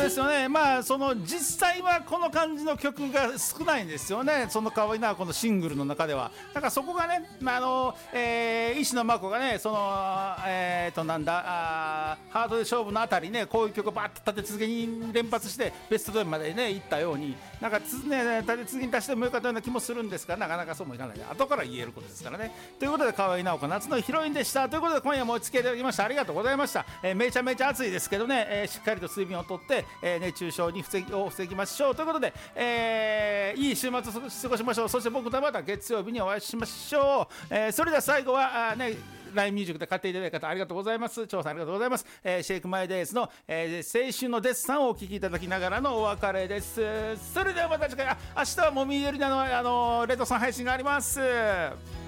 ですよね。まあその実際はこの感じの曲が少ないんですよね、その可愛いなこのシングルの中では。だからそこがね、石野真子がね、そのなんだハードで勝負のあたりね、こういう曲をバーッと立て続けに連発してベスト10までね行ったように、なんか立て続けに出してもよかったような気もするんですが、なかなかそうもいかない、後から言えることですからね。ということで河合直子夏のヒロインでした。ということで今夜もお付き合いいただきましてありがとうございました。めちゃめちゃ暑いですけどね、しっかりと水分をとって、熱中症に防ぎましょうということで、いい週末を過ごしましょう。そして僕とまた月曜日にお会いしましょう。それでは最後はLINE ミュージックで買っていただいた方ありがとうございます。張さんありがとうございます。シェイクマイデイズの、青春のデッサンをお聴きいただきながらのお別れです。それではまた次回、明日はもみえりなのレッドさん配信があります。